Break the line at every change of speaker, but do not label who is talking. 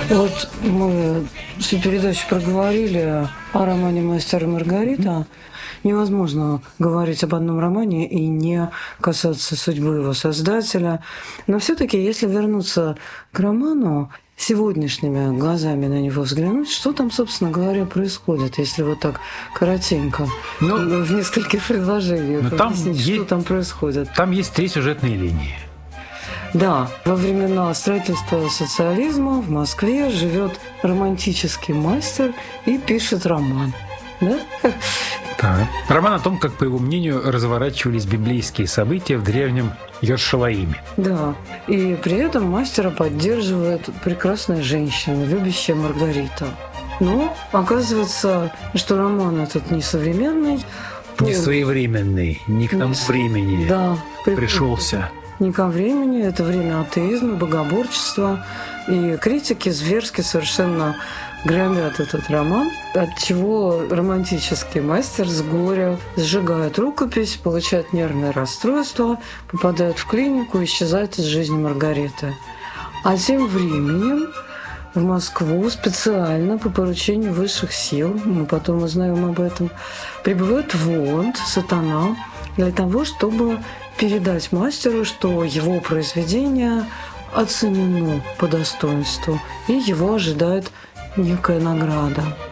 Вот мы всю передачу проговорили о романе «Мастер и Маргарита». Невозможно говорить об одном романе и не касаться судьбы его создателя. Но все-таки, если вернуться к роману, сегодняшними глазами на него взглянуть, что там, собственно говоря, происходит, если вот так коротенько, в нескольких предложениях объяснить, что там происходит.
Там есть 3 сюжетные линии.
Да, во времена строительства социализма в Москве живет романтический мастер и пишет роман. Да?
Так. Роман о том, как, по его мнению, разворачивались библейские события в древнем Йерушалаиме.
Да, и при этом мастера поддерживает прекрасная женщина, любящая Маргарита. Но оказывается, что роман этот не современный.
Не своевременный, не к тому времени пришелся.
Не ко времени, это время атеизма, богоборчества. И критики зверски совершенно громят этот роман, от чего романтический мастер с горя сжигает рукопись, получает нервное расстройство, попадает в клинику и исчезает из жизни Маргариты. А тем временем в Москву специально по поручению высших сил, мы потом узнаем об этом, прибывает Воланд, сатана, для того, чтобы передать мастеру, что его произведение оценено по достоинству, и его ожидает некая награда.